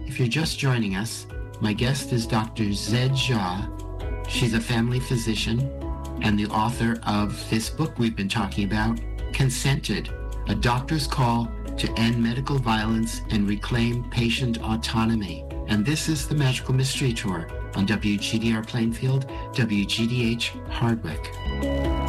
If you're just joining us, my guest is Dr. Zed Jha. She's a family physician and the author of this book we've been talking about, Consented, a doctor's call to end medical violence and reclaim patient autonomy. And this is the Magical Mystery Tour on WGDR Plainfield, WGDH Hardwick.